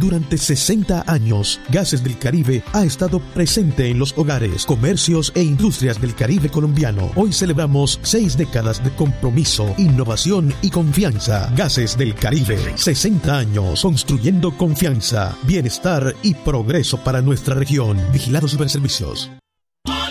Durante 60 años, Gases del Caribe ha estado presente en los hogares, comercios e industrias del Caribe colombiano. Hoy celebramos 6 décadas de compromiso, innovación y confianza. Gases del Caribe, 60 años construyendo confianza, bienestar y progreso para nuestra región. Vigilados Superservicios.